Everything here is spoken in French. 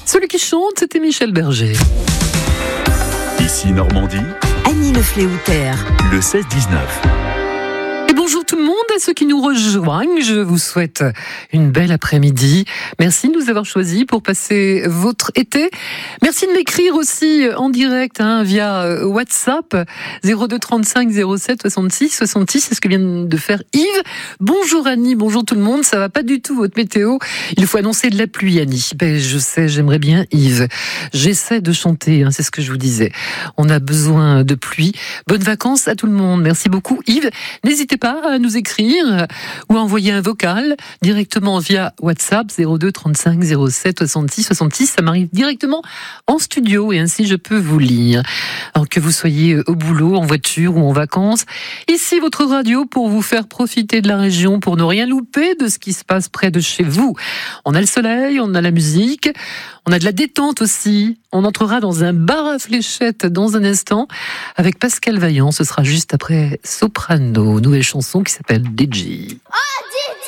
Celui qui chante, c'était Michel Berger. Ici Normandie, Annie Le Fléoutère. le 16-19. Et bonjour tout le monde, à ceux qui nous rejoignent, je vous souhaite une belle après-midi. Merci de nous avoir choisis pour passer votre été. Merci de m'écrire aussi en direct via WhatsApp 02 35 07 66 66, c'est ce que vient de faire Yves. Bonjour Annie, bonjour tout le monde, ça va pas du tout votre météo. Il faut annoncer de la pluie Annie. Je sais, j'aimerais bien Yves. J'essaie de chanter, c'est ce que je vous disais. On a besoin de pluie. Bonnes vacances à tout le monde. Merci beaucoup Yves. N'hésitez pas à nous écrire ou à envoyer un vocal directement via WhatsApp 02 35 07 66 66. Ça m'arrive directement en studio et ainsi je peux vous lire. Alors que vous soyez au boulot, en voiture ou en vacances, ici votre radio pour vous faire profiter de la région, pour ne rien louper de ce qui se passe près de chez vous. On a le soleil, on a la musique, on a de la détente aussi. On entrera dans un bar à fléchettes dans un instant avec Pascal Vaillant. Ce sera juste après Soprano, nouvelle chanson qui s'appelle DJ.